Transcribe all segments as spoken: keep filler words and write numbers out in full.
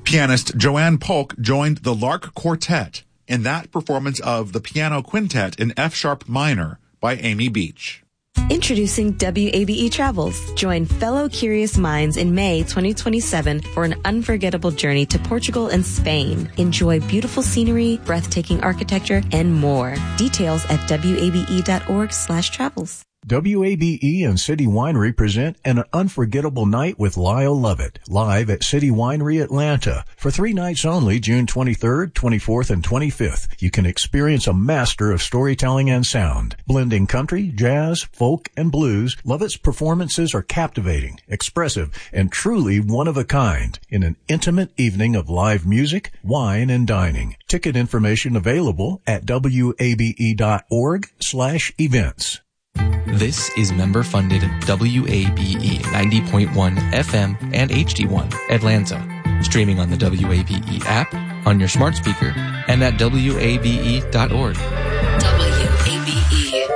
Pianist Joanne Polk joined the Lark Quartet in that performance of the Piano Quintet in F-sharp minor by Amy Beach. Introducing W A B E Travels. Join fellow curious minds in May twenty twenty-seven for an unforgettable journey to Portugal and Spain. Enjoy beautiful scenery, breathtaking architecture, and more. Details at W A B E dot org slash travels. W A B E and City Winery present an unforgettable night with Lyle Lovett, live at City Winery Atlanta. For three nights only, June twenty-third, twenty-fourth, and twenty-fifth, you can experience a master of storytelling and sound. Blending country, jazz, folk, and blues, Lovett's performances are captivating, expressive, and truly one of a kind in an intimate evening of live music, wine, and dining. Ticket information available at W A B E dot org slash events. This is member-funded W A B E ninety point one F M and H D one, Atlanta. Streaming on the W A B E app, on your smart speaker, and at W A B E dot org. W A B E.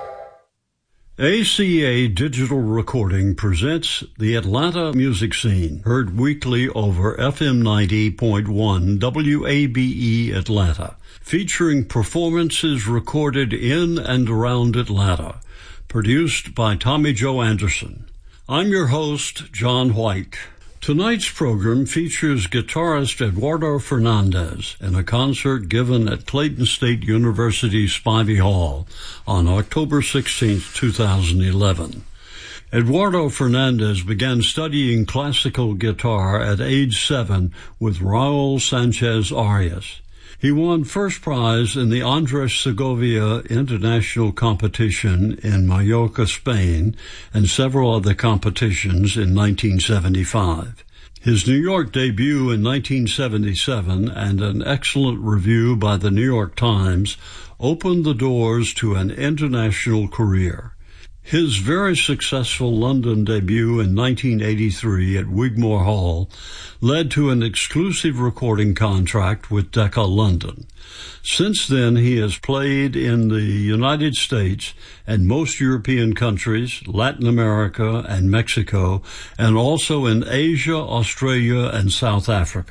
A C A Digital Recording presents the Atlanta Music Scene, heard weekly over F M ninety point one W A B E Atlanta, featuring performances recorded in and around Atlanta. Produced by Tommy Joe Anderson. I'm your host, John White. Tonight's program features guitarist Eduardo Fernandez in a concert given at Clayton State University Spivey Hall on October sixteenth, two thousand eleven. Eduardo Fernandez began studying classical guitar at age seven with Raul Sanchez Arias. He won first prize in the Andres Segovia International Competition in Mallorca, Spain, and several other competitions in nineteen seventy-five. His New York debut in nineteen seventy-seven and an excellent review by the New York Times opened the doors to an international career. His very successful London debut in nineteen eighty-three at Wigmore Hall led to an exclusive recording contract with Decca London. Since then, he has played in the United States and most European countries, Latin America and Mexico, and also in Asia, Australia, and South Africa.